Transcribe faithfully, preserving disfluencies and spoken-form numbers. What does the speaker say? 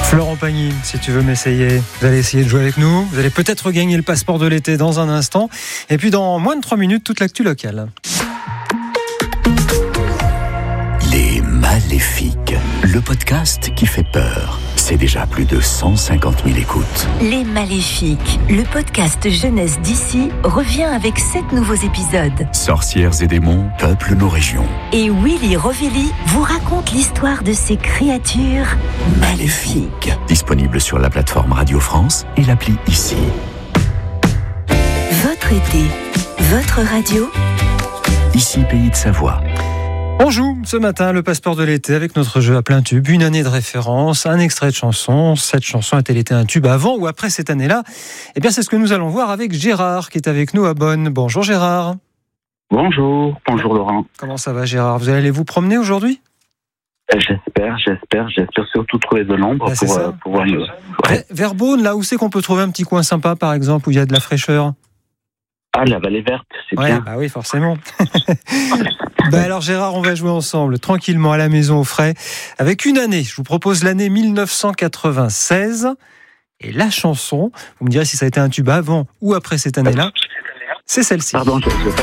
Florent Pagny, si tu veux m'essayer, vous allez essayer de jouer avec nous. Vous allez peut-être gagner le passeport de l'été dans un instant. Et puis dans moins de trois minutes, toute l'actu locale. Les Maléfiques, le podcast qui fait peur. C'est déjà plus de cent cinquante mille écoutes. Les Maléfiques, le podcast jeunesse d'ici, revient avec sept nouveaux épisodes. Sorcières et démons peuplent nos régions. Et Willy Rovelli vous raconte l'histoire de ces créatures maléfiques. Disponible sur la plateforme Radio France et l'appli Ici. Votre été, votre radio. Ici, Pays de Savoie. On joue ce matin le passeport de l'été avec notre jeu à plein tube, une année de référence, un extrait de chanson. Cette chanson a-t-elle été un tube avant ou après cette année-là ? Eh bien, c'est ce que nous allons voir avec Gérard qui est avec nous à Bonn. Bonjour Gérard. Bonjour, bonjour Laurent. Comment ça va Gérard ? Vous allez aller vous promener aujourd'hui ? J'espère, j'espère, j'espère surtout trouver de l'ombre bah, pour euh, pouvoir me... Ouais. Vers Beaune, là où c'est qu'on peut trouver un petit coin sympa par exemple, où il y a de la fraîcheur ? Ah, la vallée verte, c'est ouais, bien. Bah oui, forcément. bah alors Gérard, on va jouer ensemble, tranquillement à la maison au frais, avec une année. Je vous propose l'année dix-neuf cent quatre-vingt-seize. Et la chanson, vous me direz si ça a été un tube avant ou après cette année-là, c'est celle-ci. Pardon, je...